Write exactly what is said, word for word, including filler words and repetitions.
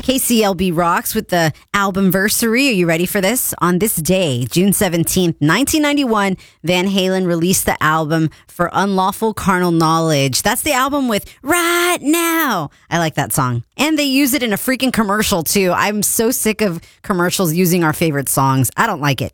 K C L B rocks with the albumversary. Are you ready for this? On this day, June seventeenth, nineteen ninety-one, Van Halen released the album For Unlawful Carnal Knowledge. That's the album with Right Now. I like that song. And they use it in a freaking commercial, too. I'm so sick of commercials using our favorite songs. I don't like it.